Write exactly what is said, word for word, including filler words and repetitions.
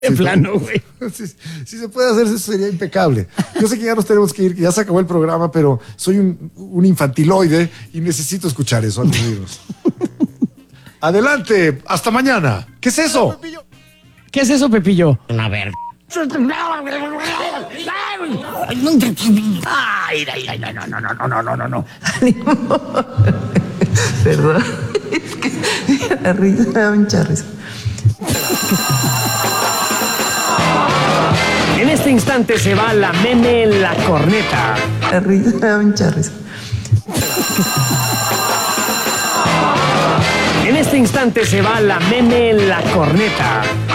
De sí, plano, güey. Si, si se puede hacer, eso sería impecable. Yo sé que ya nos tenemos que ir, que ya se acabó el programa, pero soy un, un infantiloide y necesito escuchar eso antes de irnos. Adelante, hasta mañana. ¿Qué es eso? ¿Qué es eso, Pepillo? A ver. Ay, ay, ay, no, no, no, no, no, no, no, no. Perdón. Es que la risa me da mucha risa. En este instante se va la meme en la corneta. La risa me da mucha risa. En este instante se va la meme en la corneta.